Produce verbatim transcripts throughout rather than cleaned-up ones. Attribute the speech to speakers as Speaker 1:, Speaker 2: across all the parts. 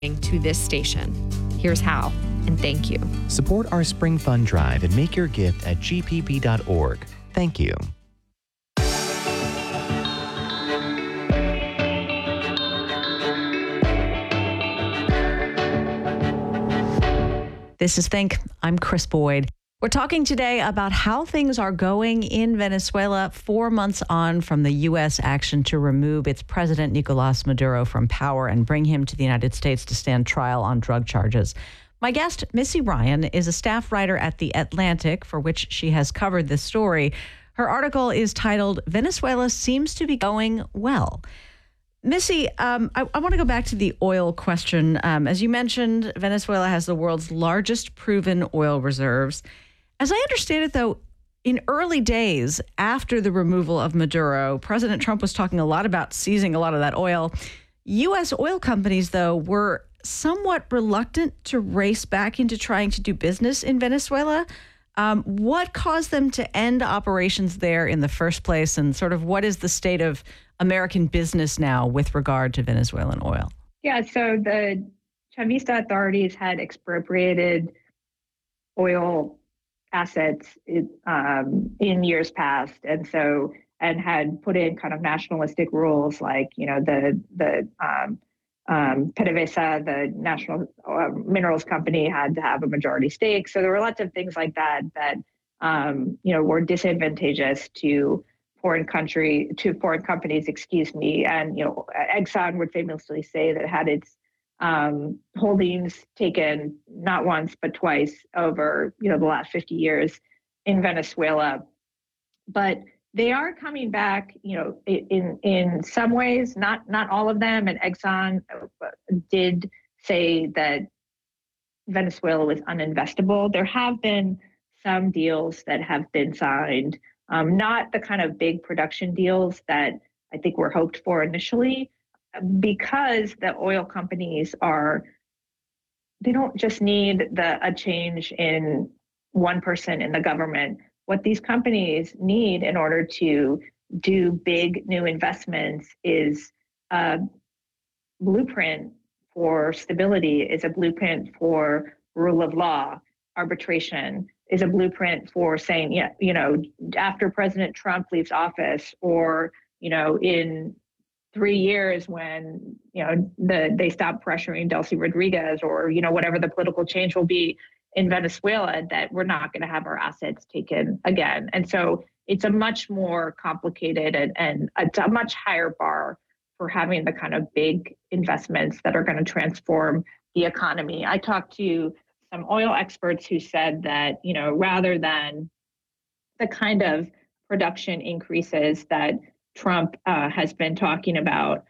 Speaker 1: to this station. Here's how, and thank you.
Speaker 2: Support our Spring Fund Drive and make your gift at g p b dot org. Thank you.
Speaker 3: This is Think. I'm Chris Boyd. We're talking today about how things are going in Venezuela four months on from the U S action to remove its president, Nicolas Maduro, from power and bring him to the United States to stand trial on drug charges. My guest, Missy Ryan, is a staff writer at The Atlantic, for which she has covered this story. Her article is titled, "Venezuela Seems to Be Going Well." Missy, um, I, I want to go back to the oil question. Um, as you mentioned, Venezuela has the world's largest proven oil reserves. As I understand it, though, in early days after the removal of Maduro, President Trump was talking a lot about seizing a lot of that oil. U S oil companies, though, were somewhat reluctant to race back into trying to do business in Venezuela. Um, what caused them to end operations there in the first place, and sort of what is the state of American business now with regard to Venezuelan oil?
Speaker 4: Yeah, so the Chavista authorities had expropriated oil assets um, in years past, and so and had put in kind of nationalistic rules like, you know, the the um, um, PDVSA, the National uh, Minerals Company, had to have a majority stake. So there were lots of things like that that um, you know were disadvantageous to foreign country to foreign companies. Excuse me, and you know, Exxon would famously say that it had its um, holdings taken not once but twice over you know the last fifty years in Venezuela, but they are coming back, you know, in in some ways, not not all of them. And Exxon did say that Venezuela was uninvestable. There have been some deals that have been signed, um, not the kind of big production deals that I think were hoped for initially, because the oil companies are, they don't just need the a change in one person in the government. What these companies need in order to do big new investments is a blueprint for stability, is a blueprint for rule of law. Arbitration is a blueprint for saying, yeah, you know, after President Trump leaves office, or, you know, in three years when, you know, the they stop pressuring Delcy Rodriguez, or, you know, whatever the political change will be in Venezuela, that we're not going to have our assets taken again. And so it's a much more complicated and, and it's a much higher bar for having the kind of big investments that are going to transform the economy. I talked to some oil experts who said that, you know, rather than the kind of production increases that Trump uh, has been talking about,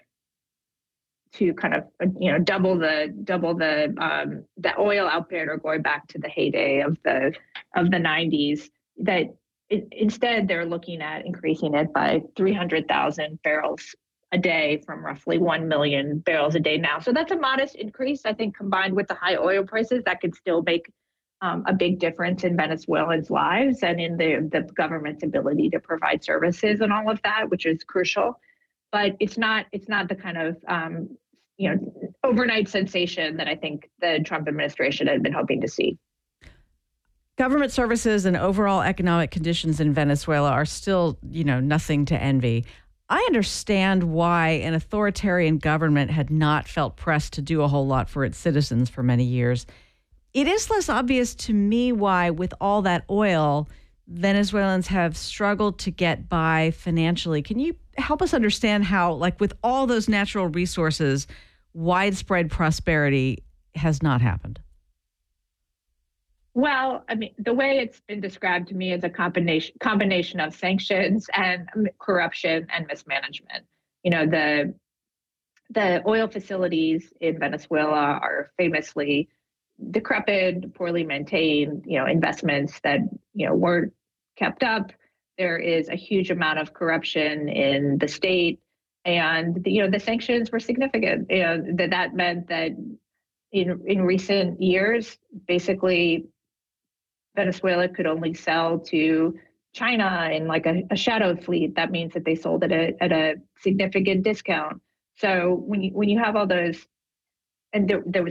Speaker 4: to kind of, you know, double the double the um, the oil output, or going back to the heyday of the of the nineties, that it, instead they're looking at increasing it by three hundred thousand barrels a day from roughly one million barrels a day now. So that's a modest increase. I think combined with the high oil prices, that could still make um, a big difference in Venezuelans' lives and in the, the government's ability to provide services and all of that, which is crucial. But it's not it's not the kind of um, you know overnight sensation that I think the Trump administration had been hoping to see.
Speaker 3: Government services and overall economic conditions in Venezuela are still, you know, nothing to envy. I understand why an authoritarian government had not felt pressed to do a whole lot for its citizens for many years. It is less obvious to me why, with all that oil, Venezuelans have struggled to get by financially. Can you help us understand how, like with all those natural resources, widespread prosperity has not happened?
Speaker 4: Well, I mean, the way it's been described to me is a combination combination of sanctions and corruption and mismanagement. You know, the the oil facilities in Venezuela are famously decrepit, poorly maintained, you know, investments that, you know, weren't kept up. There is a huge amount of corruption in the state, and you know the sanctions were significant. You know, that that meant that in in recent years, basically, Venezuela could only sell to China in like a, a shadow fleet. That means that they sold at a at a significant discount. So when you when you have all those and there, there was